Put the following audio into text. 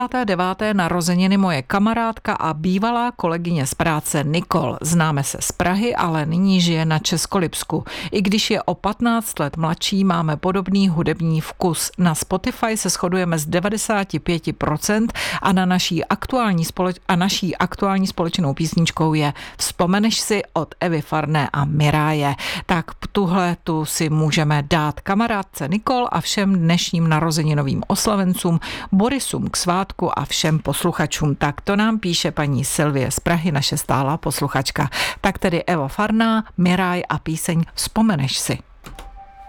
9. narozeniny moje kamarádka a bývalá kolegyně z práce Nikol. Známe se z Prahy, ale nyní žije na Českolipsku. I když je o 15 let mladší, máme podobný hudební vkus. Na Spotify se shodujeme z 95% a naší aktuální společnou písničkou je Vzpomeneš si od Evy Farné a Miráje. Tak tuhle tu si můžeme dát kamarádce Nikol a všem dnešním narozeninovým oslavencům, Borisům k svátku a všem posluchačům. Tak to nám píše paní Sylvie z Prahy, naše stálá posluchačka. Tak tedy Eva Farná, Miraj a píseň Vzpomeneš si.